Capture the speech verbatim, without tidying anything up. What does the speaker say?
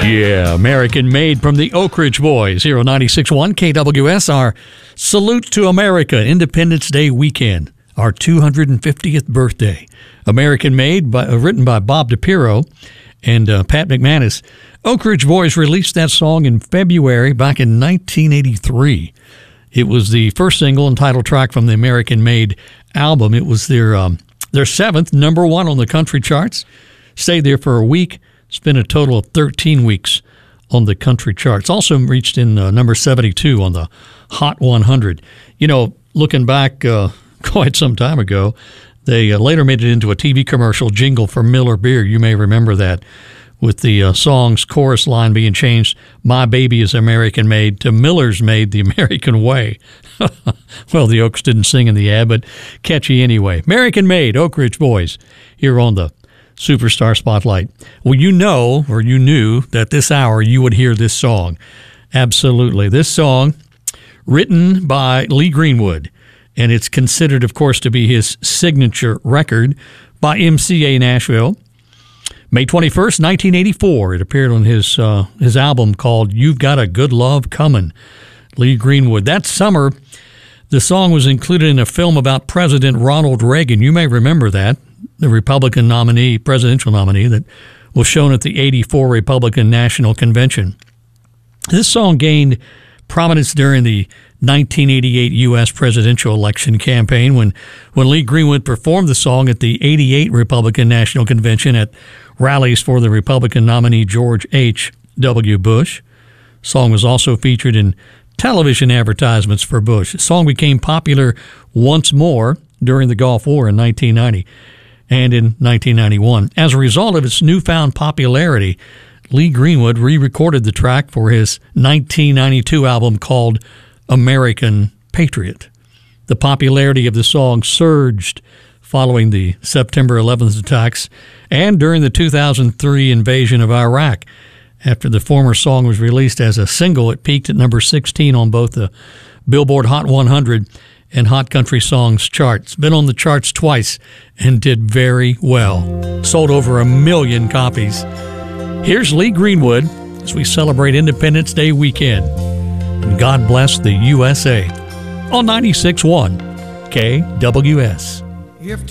Yeah, American Made from the Oak Ridge Boys here on ninety-six point one K W S. Our salute to America, Independence Day weekend, our two hundred fiftieth birthday. American Made, by, uh, written by Bob DiPiero and uh, Pat McManus. Oak Ridge Boys released that song in February back in nineteen eighty-three. It was the first single and title track from the American Made album. It was their um, their seventh number one on the country charts. Stayed there for a week. Spent a total of thirteen weeks on the country charts. Also reached in uh, number seventy-two on the Hot one hundred. You know, looking back uh, quite some time ago, they uh, later made it into a T V commercial jingle for Miller Beer. You may remember that, with the uh, song's chorus line being changed, "My baby is American made," to "Miller's made the American way." Well, the Oaks didn't sing in the ad, but catchy anyway. American Made, Oak Ridge Boys, here on the Superstar Spotlight. Well, you know, or you knew, that this hour you would hear this song. Absolutely. This song, written by Lee Greenwood, and it's considered, of course, to be his signature record by M C A Nashville. May twenty-first, nineteen eighty-four, it appeared on his uh, his album called You've Got a Good Love Comin'. Lee Greenwood. That summer, the song was included in a film about President Ronald Reagan. You may remember that, the Republican nominee, presidential nominee, that was shown at the eighty-four Republican National Convention. This song gained prominence during the nineteen eighty-eight U S presidential election campaign when, when Lee Greenwood performed the song at the eighty-eight Republican National Convention at rallies for the Republican nominee George H W. Bush. The song was also featured in television advertisements for Bush. The song became popular once more during the Gulf War in nineteen ninety and in nineteen ninety-one. As a result of its newfound popularity, Lee Greenwood re-recorded the track for his nineteen ninety-two album called American Patriot. The popularity of the song surged following the September eleventh attacks and during the two thousand three invasion of Iraq. After the former song was released as a single, it peaked at number sixteen on both the Billboard Hot one hundred and Hot Country Songs charts. Been on the charts twice and did very well. Sold over a million copies. Here's Lee Greenwood as we celebrate Independence Day weekend. And God bless the U S A on ninety-six point one K W S.